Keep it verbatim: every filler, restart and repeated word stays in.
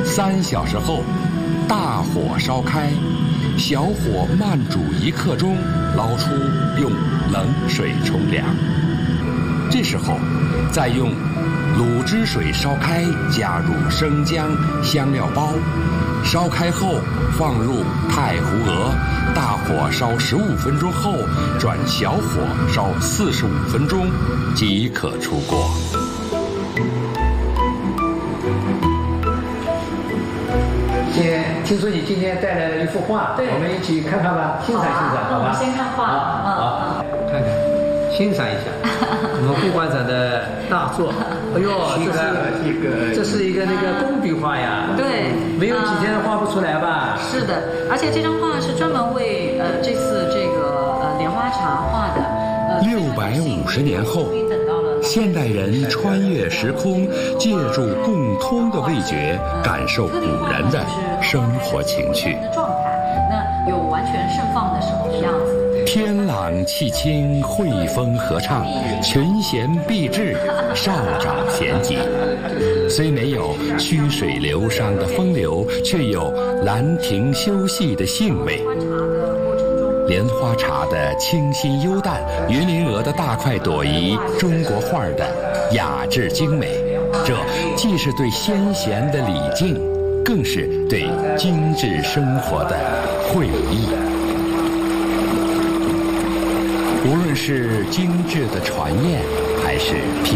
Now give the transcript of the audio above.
三小时后，大火烧开，小火慢煮一刻钟，捞出用冷水冲凉。这时候，再用卤汁水烧开，加入生姜、香料包，烧开后放入太湖鹅，大火烧十五分钟后，转小火烧四十五分钟，即可出锅。 今天听说你今天带来了一幅画，我们一起看看吧，欣赏欣赏，好吧？ 那我们先看画， 好，好，看看，欣赏一下我们顾馆长的大作。哎呦，这是一个，这是一个那个工笔画呀。 对， 没有几天画不出来吧？ 是的，而且这张画是专门为呃这次这个呃莲花茶画的。 六百五十年后，现代人穿越时空，借助共通的味觉，感受古人的生活情趣。 状态，那有完全盛放的时候的样子。 天朗气清，汇风合唱，群贤毕至，少长咸集。虽没有曲水流觞的风流，却有兰亭休憩的兴味。莲花茶的清新幽淡，云林鹅的大快朵颐，中国画的雅致精美，这既是对先贤的礼敬，更是对精致生活的会意。无论是精致的传宴，还是